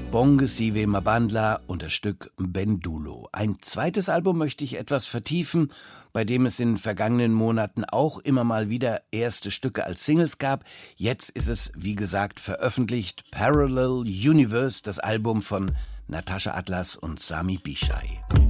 Bonge Sive Mabandla und das Stück Bendulo. Ein zweites Album möchte ich etwas vertiefen, bei dem es in vergangenen Monaten auch immer mal wieder erste Stücke als Singles gab. Jetzt ist es, wie gesagt, veröffentlicht. Parallel Universe, das Album von Natascha Atlas und Sami Bishai.